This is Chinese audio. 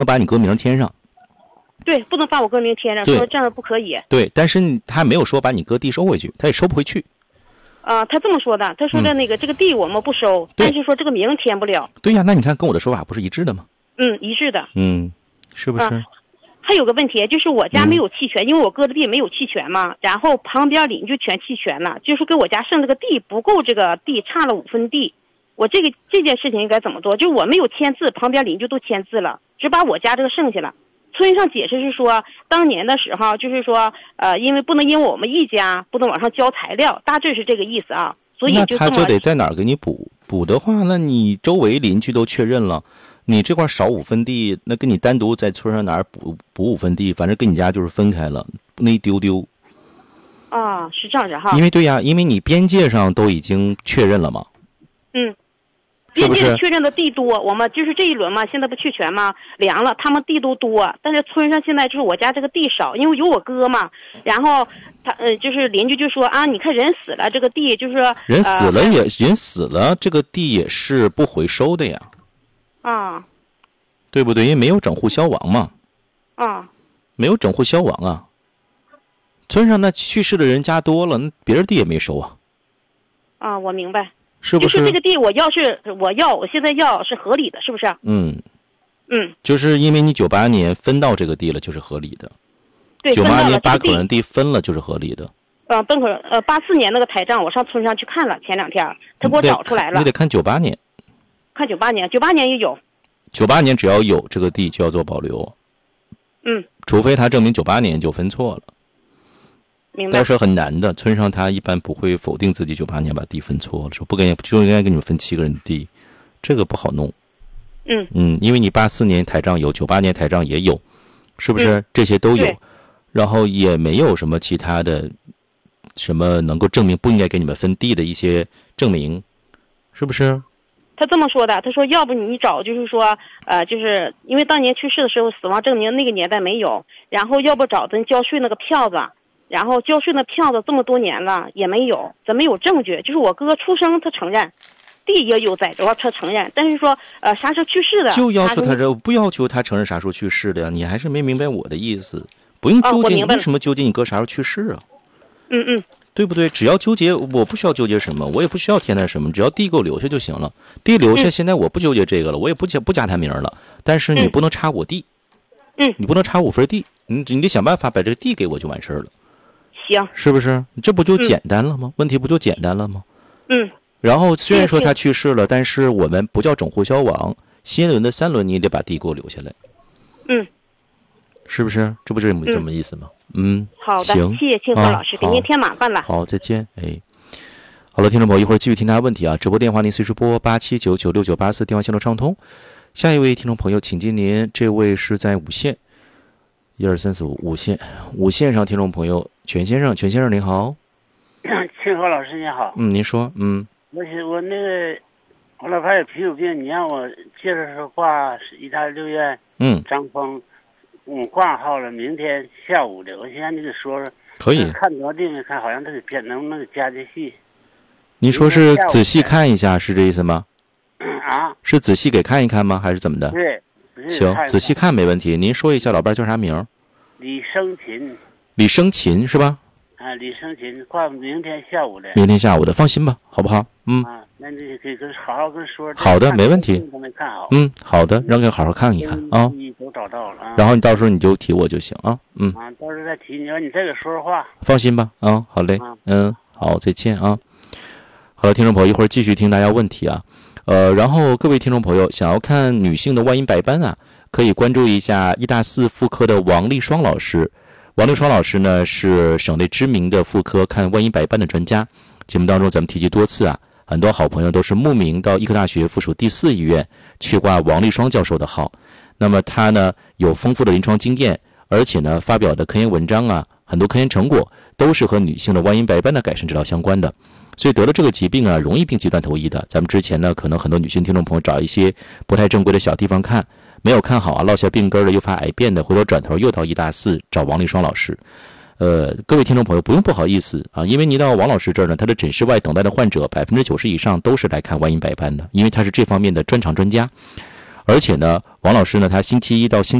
把你哥名添上。 对，不能把我哥名添上，说这样不可以。 对，但是他没有说把你哥地收回去，他也收不回去。 他这么说的，他说的那个这个地我们不收，但是说这个名填不了。 对呀，那你看跟我的说法不是一致的吗？ 一致的。 是不是？ 还有个问题就是我家没有弃权，因为我哥的地没有弃权嘛，然后旁边邻居全弃权了，就是给我家剩这个地不够，这个地差了5分地。我这件事情应该怎么做？就是我没有签字，旁边邻居都签字了，只把我家这个剩下了。村上解释是说，当年的时候就是说，因为不能因为我们一家不能往上交材料，大致是这个意思啊。所以就那他就得在哪儿给你补的话，那你周围邻居都确认了，你这块少5分地，那跟你单独在村上哪儿补5分地，反正跟你家就是分开了，那一丢丢。 是这样子哈。 因为对呀，因为你边界上都已经确认了嘛。 边界确认的地多，我们就是这一轮嘛，现在不去权吗？凉了，他们地都多，但是村上现在就是我家这个地少，因为有我哥嘛。然后他就是邻居就说啊，你看人死了，这个地就是说人死了，这个地也是不回收的呀。对不对？因为没有整户消亡嘛。没有整户消亡啊。村上那去世的人家多了，那别人地也没收啊。 我明白。 是不是？ 就是这个地我现在要是合理的，是不是？ 就是因为你98年分到这个地了，就是合理的。 对 ，98年八口人地分了就是合理的。 84年那个台账我上村上去看了，前2天他给我找出来了。 你得看98年。 看98年，98年也有。 98年只要有这个地就要做保留。除非他证明98年就分错了。 明白。 但是很难的，村上他一般不会否定自己98年把地分错了，说就应该给你们分7个人的地，这个不好弄。因为你84年台账有，98年台账也有，是不是？这些都有，然后也没有什么其他的什么能够证明不应该给你们分地的一些证明，是不是？ 他这么说的，他说要不你找，就是说就是因为当年去世的时候死亡证明那个年代没有，然后要不找咱交税那个票子。然后交税那票子这么多年了也没有，咱没有证据。就是我哥出生他承认，地也有在这他承认，但是说啥时候去世的就要求他这不要求他承认啥时候去世的呀？你还是没明白我的意思，不用纠结，为什么纠结你哥啥时候去世啊？对不对？只要纠结，我不需要纠结什么，我也不需要填他什么，只要地给我留下就行了。地留下，现在我不纠结这个了，我也不加他名了。但是你不能插我地，你不能插5分地，你得想办法把这个地给我就完事儿了。 行， 是不是？这不就简单了吗？问题不就简单了吗？然后虽然说他去世了，但是我们不叫整户消亡，新一轮的3轮你也得把地给我留下来。是不是？这不是这么意思吗？ 好的， 行， 谢谢清河老师，给您添麻烦了。 好，再见。好了，听众朋友，一会儿继续听大家问题啊！直播电话您随时拨87996984，电话线路畅通。下一位听众朋友，请接您，这位是在5线。1、2、3、4、5，五线上听众朋友，全先生您好。 清河老师你好。 您说。 我那个我老伴有皮肤病，你让我介绍说挂意大利6院张峰，挂号了，明天下午的。我现在你给说说。 可以。 看多少地没看，好像他给能不能加这戏？ 您说是仔细看一下，是这意思吗？是仔细给看一看吗？还是怎么的？ 对。 行，仔细看没问题。您说一下老伴叫啥名？ 李生琴。 李生琴是吧？ 李生琴挂明天下午的。 明天下午的，放心吧，好不好？ 那你可以好好跟说。 好的，没问题。好的，让给好好看一看啊。 都找到了。 然后你到时候你就提我就行啊。 到时候再提你，你再给说说话。 放心吧，好嘞。好，再见啊。好了，听众朋友，一会儿继续听大家问题啊。然后各位听众朋友，想要看女性的外阴白斑啊，可以关注一下医大4妇科的王丽双老师。王丽双老师呢是省内知名的妇科看外阴白斑的专家。节目当中咱们提及多次啊，很多好朋友都是慕名到医科大学附属第4医院去挂王丽双教授的号。那么他呢有丰富的临床经验，而且呢发表的科研文章啊，很多科研成果都是和女性的外阴白斑的改善治疗相关的。所以得了这个疾病啊，容易病急乱投医的。咱们之前呢，可能很多女性听众朋友找一些不太正规的小地方看，没有看好啊，落下病根的，又发癌变的，回头转头又到医大4找王丽双老师。各位听众朋友不用不好意思啊，因为您到王老师这儿呢，他的诊室外等待的患者90%以上都是来看外阴白斑的，因为他是这方面的专长专家。 而且呢，王老师呢，他星期一到星